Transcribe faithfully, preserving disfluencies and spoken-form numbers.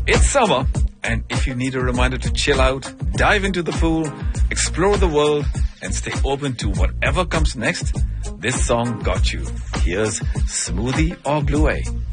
It's summer, and if you need a reminder to chill out, dive into the pool, explore the world, and stay open to whatever comes next, this song got you. Here's Smoothie or Bluey.